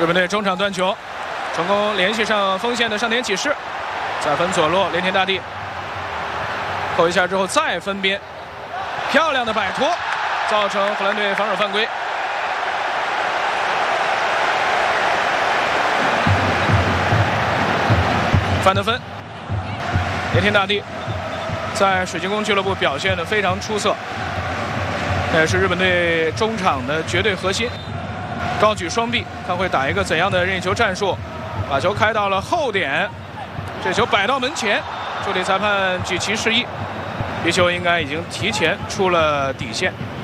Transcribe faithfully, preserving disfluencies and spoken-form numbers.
日本队中场断球，成功联系上锋线的上田启士，再分左路连田大地，扣一下之后再分边，漂亮的摆脱，造成荷兰队防守犯规。范德芬，连田大地在水晶宫俱乐部表现得非常出色，他也是日本队中场的绝对核心。高举双臂，看会打一个怎样的任意球战术，把球开到了后点，这球摆到门前，助理裁判举旗示意，皮球应该已经提前出了底线。